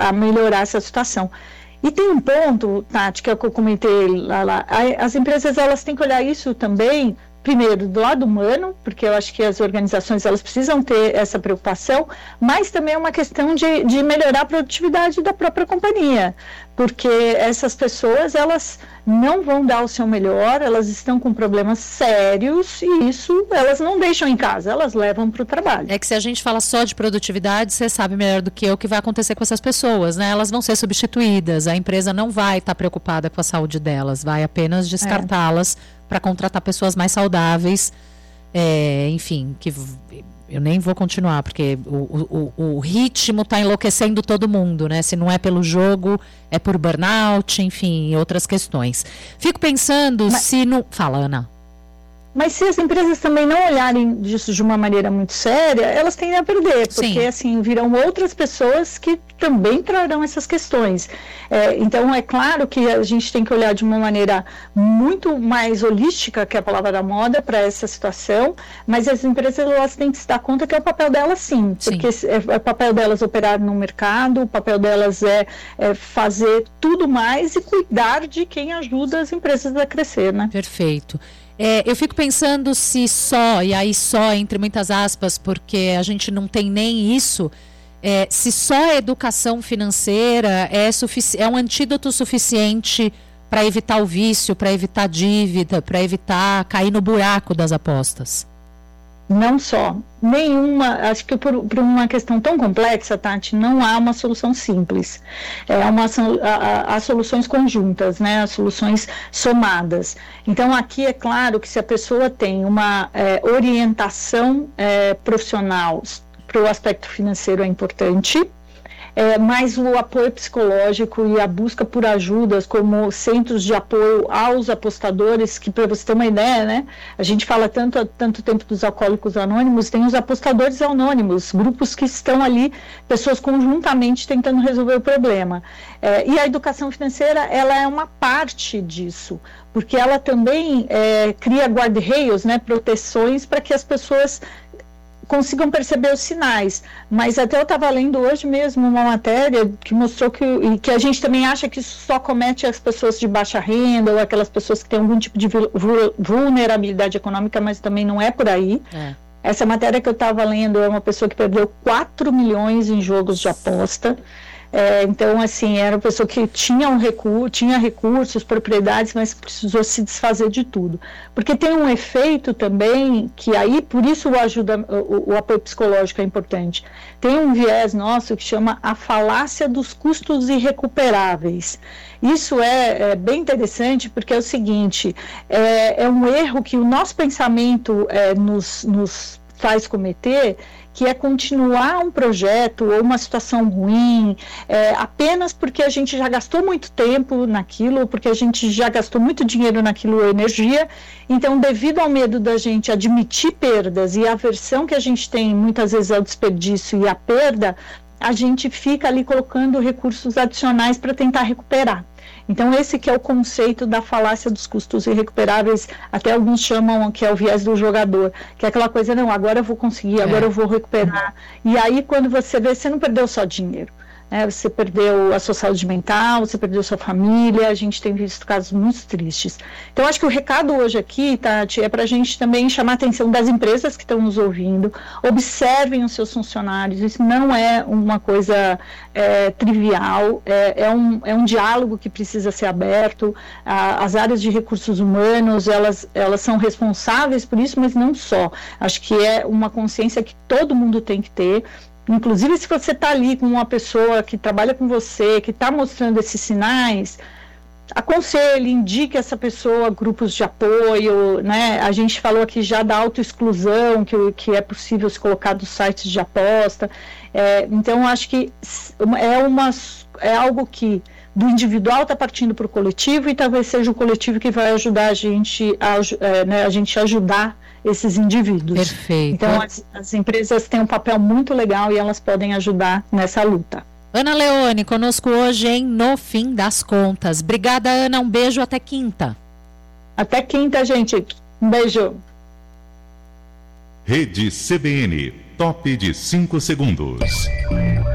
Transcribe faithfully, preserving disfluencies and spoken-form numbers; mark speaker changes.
Speaker 1: a melhorar essa situação. E tem um ponto, Tati, que eu comentei lá, lá, as empresas elas têm que olhar isso também, primeiro, do lado humano, porque eu acho que as organizações elas precisam ter essa preocupação, mas também é uma questão de, de melhorar a produtividade da própria companhia, porque essas pessoas, elas não vão dar o seu melhor, elas estão com problemas sérios e isso elas não deixam em casa, elas levam para o trabalho.
Speaker 2: É que se a gente fala só de produtividade, você sabe melhor do que eu o que vai acontecer com essas pessoas, né? Elas vão ser substituídas, a empresa não vai estar preocupada com a saúde delas, vai apenas descartá-las é. para contratar pessoas mais saudáveis, é, enfim, que eu nem vou continuar, porque o, o, o ritmo está enlouquecendo todo mundo, né? Se não é pelo jogo, é por burnout, enfim, outras questões. Fico pensando Mas... se não... Fala, Ana.
Speaker 1: Mas se as empresas também não olharem disso de uma maneira muito séria, elas tendem a perder, porque Sim. assim, virão outras pessoas que também trarão essas questões. É, então, é claro que a gente tem que olhar de uma maneira muito mais holística, que é a palavra da moda, para essa situação, mas as empresas elas têm que se dar conta que é o papel delas sim, sim. porque é, é o papel delas operar no mercado, o papel delas é, é fazer tudo mais e cuidar de quem ajuda as empresas a crescer, né?
Speaker 2: Perfeito. É, eu fico pensando se só, e aí só entre muitas aspas, porque a gente não tem nem isso, é, se só a educação financeira é, é um antídoto suficiente para evitar o vício, para evitar dívida, para evitar cair no buraco das apostas.
Speaker 1: Não só. Nenhuma, acho que por, por uma questão tão complexa, Tati, não há uma solução simples. É uma, há, há soluções conjuntas, né, as soluções somadas. Então, aqui é claro que se a pessoa tem uma é, orientação é, profissional para o aspecto financeiro é importante, É, mas o apoio psicológico e a busca por ajudas, como centros de apoio aos apostadores, que para você ter uma ideia, né, a gente fala tanto há tanto tempo dos alcoólicos anônimos, tem os apostadores anônimos, grupos que estão ali, pessoas conjuntamente tentando resolver o problema. É, e a educação financeira, ela é uma parte disso, porque ela também é, cria guarda-reios, né, proteções para que as pessoas consigam perceber os sinais, mas até eu estava lendo hoje mesmo uma matéria que mostrou que, que a gente também acha que isso só comete as pessoas de baixa renda ou aquelas pessoas que têm algum tipo de vulnerabilidade econômica, mas também não é por aí. É. Essa matéria que eu estava lendo é uma pessoa que perdeu quatro milhões em jogos de aposta. É, então, assim, era uma pessoa que tinha, um recurso, tinha recursos, propriedades, mas precisou se desfazer de tudo. Porque tem um efeito também, que aí, por isso o, ajuda, o, o apoio psicológico é importante. Tem um viés nosso que chama a falácia dos custos irrecuperáveis. Isso é, é bem interessante, porque é o seguinte, é, é um erro que o nosso pensamento é, nos, nos faz cometer, que é continuar um projeto ou uma situação ruim, é, apenas porque a gente já gastou muito tempo naquilo, porque a gente já gastou muito dinheiro naquilo ou energia. Então, devido ao medo da gente admitir perdas e a aversão que a gente tem muitas vezes ao desperdício e à perda, a gente fica ali colocando recursos adicionais para tentar recuperar. Então, esse que é o conceito da falácia dos custos irrecuperáveis, até alguns chamam que é o viés do jogador, que é aquela coisa, não, agora eu vou conseguir, agora é. eu vou recuperar. E aí, quando você vê, você não perdeu só dinheiro, né? Você perdeu a sua saúde mental, você perdeu sua família, a gente tem visto casos muito tristes. Então, acho que o recado hoje aqui, Tati, é para a gente também chamar a atenção das empresas que estão nos ouvindo, observem os seus funcionários, isso não é uma coisa é, trivial, é, é, um, é um diálogo que precisa ser aberto, a, as áreas de recursos humanos, elas, elas são responsáveis por isso, mas não só. Acho que é uma consciência que todo mundo tem que ter. Inclusive, se você está ali com uma pessoa que trabalha com você, que está mostrando esses sinais, aconselhe, indique essa pessoa a grupos de apoio, né? A gente falou aqui já da autoexclusão, que, que é possível se colocar dos sites de aposta. É, então, acho que é, uma, é algo que do individual está partindo para o coletivo e talvez seja o coletivo que vai ajudar a gente a, é, né, a gente ajudar esses indivíduos.
Speaker 2: Perfeito.
Speaker 1: Então, as, as empresas têm um papel muito legal e elas podem ajudar nessa luta.
Speaker 2: Ana Leone, conosco hoje em No Fim das Contas. Obrigada, Ana. Um beijo, até quinta.
Speaker 1: Até quinta, gente. Um beijo.
Speaker 3: Rede C B N, top de cinco segundos.